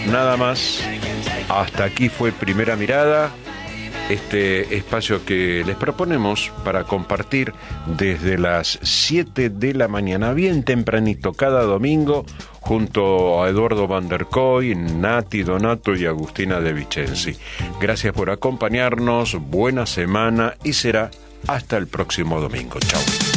nada más. Hasta aquí fue Primera Mirada, este espacio que les proponemos para compartir desde las 7 de la mañana, bien tempranito, cada domingo, junto a Eduardo Van der Koy, Nati Donato y Agustina De Vicenzi. Gracias por acompañarnos, buena semana y será hasta el próximo domingo. Chao.